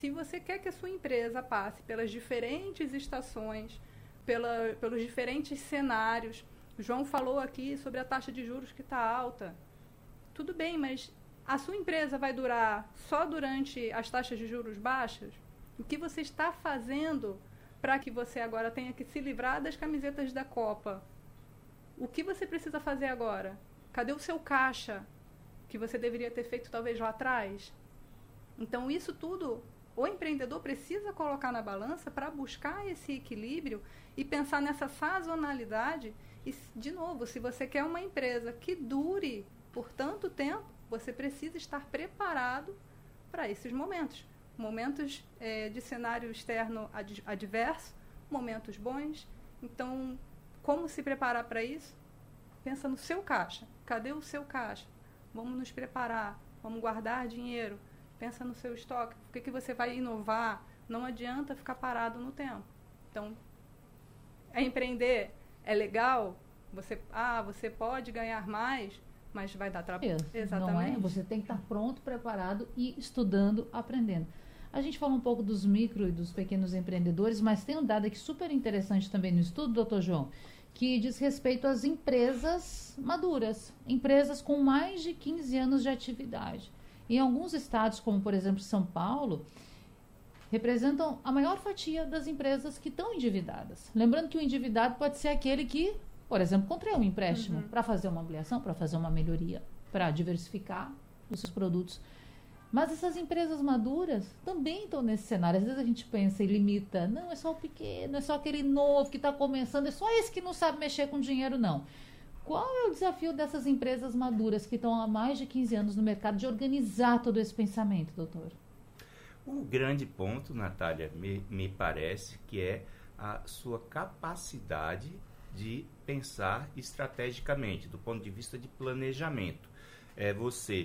Se você quer que a sua empresa passe pelas diferentes estações, pelos diferentes cenários, o João falou aqui sobre a taxa de juros que está alta. Tudo bem, mas a sua empresa vai durar só durante as taxas de juros baixas? O que você está fazendo para que você agora tenha que se livrar das camisetas da Copa? O que você precisa fazer agora? Cadê o seu caixa que você deveria ter feito talvez lá atrás? Então isso tudo o empreendedor precisa colocar na balança para buscar esse equilíbrio e pensar nessa sazonalidade. E, de novo, se você quer uma empresa que dure por tanto tempo, você precisa estar preparado para esses momentos. Momentos de cenário externo adverso, momentos bons. Então, como se preparar para isso? Pensa no seu caixa. Cadê o seu caixa? Vamos nos preparar, vamos guardar dinheiro. Pensa no seu estoque. O que você vai inovar? Não adianta ficar parado no tempo. Então, empreender é legal. Você pode ganhar mais, mas vai dar trabalho. Exatamente. Não é? Você tem que estar pronto, preparado e estudando, aprendendo. A gente falou um pouco dos micro e dos pequenos empreendedores, mas tem um dado aqui super interessante também no estudo, doutor João, que diz respeito às empresas maduras, empresas com mais de 15 anos de atividade. Em alguns estados, como por exemplo São Paulo, representam a maior fatia das empresas que estão endividadas. Lembrando que o endividado pode ser aquele que, por exemplo, contraiu um empréstimo para fazer uma ampliação, para fazer uma melhoria, para diversificar os seus produtos. Mas essas empresas maduras também estão nesse cenário. Às vezes a gente pensa e limita, não, é só o pequeno, é só aquele novo que está começando, é só esse que não sabe mexer com dinheiro, não. Qual é o desafio dessas empresas maduras que estão há mais de 15 anos no mercado de organizar todo esse pensamento, doutor? O grande ponto, Natália, me parece que é a sua capacidade de pensar estrategicamente, do ponto de vista de planejamento. Você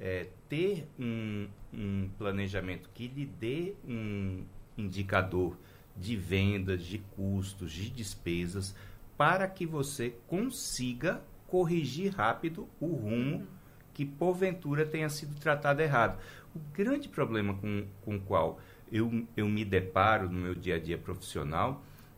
ter um planejamento que lhe dê um indicador de vendas, de custos, de despesas, para que você consiga corrigir rápido o rumo que porventura tenha sido tratado errado. O grande problema com o qual eu me deparo no meu dia a dia profissional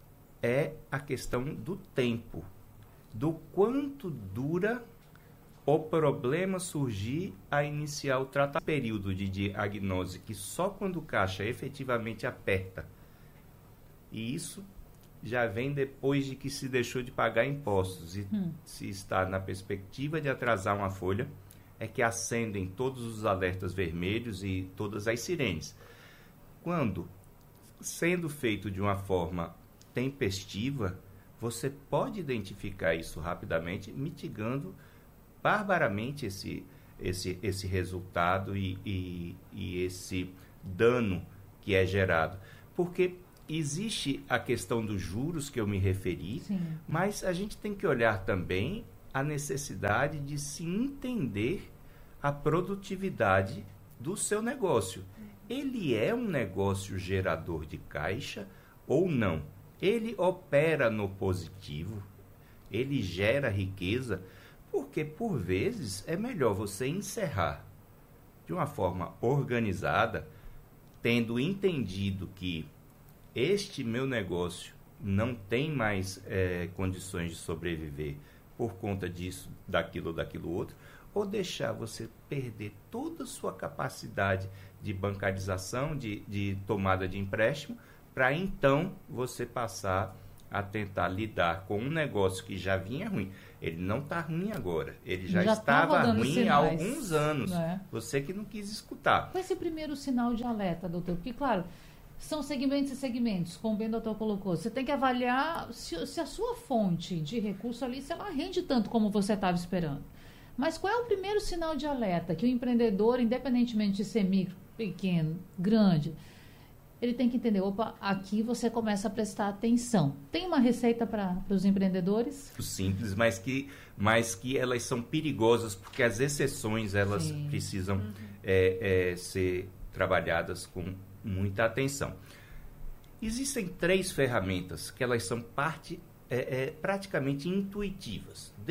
é a questão do tempo, do quanto dura o problema surgir a iniciar o tratamento. Período de diagnose que só quando o caixa efetivamente aperta, e isso já vem depois de que se deixou de pagar impostos e se está na perspectiva de atrasar uma folha, é que acendem todos os alertas vermelhos e todas as sirenes. Quando, sendo feito de uma forma tempestiva, você pode identificar isso rapidamente, mitigando barbaramente esse resultado e esse dano que é gerado. Porque existe a questão dos juros que eu me referi, sim, mas a gente tem que olhar também a necessidade de se entender a produtividade do seu negócio. Ele é um negócio gerador de caixa ou não? Ele opera no positivo? Ele gera riqueza? Porque, por vezes, é melhor você encerrar de uma forma organizada, tendo entendido que este meu negócio não tem mais condições de sobreviver por conta disso, daquilo outro, ou deixar você perder toda a sua capacidade de bancarização, de tomada de empréstimo, para então você passar a tentar lidar com um negócio que já vinha ruim. Ele não está ruim agora, ele já estava ruim há alguns anos. Né? Você que não quis escutar. Qual é esse primeiro sinal de alerta, doutor? Porque, claro, são segmentos e segmentos, como bem o doutor colocou. Você tem que avaliar se a sua fonte de recurso ali, se ela rende tanto como você estava esperando. Mas qual é o primeiro sinal de alerta que o empreendedor, independentemente de ser micro, pequeno, grande, ele tem que entender, opa, aqui você começa a prestar atenção. Tem uma receita para os empreendedores? Simples, mas que elas são perigosas, porque as exceções, elas sim, precisam ser trabalhadas com muita atenção. Existem 3 ferramentas que elas são praticamente intuitivas.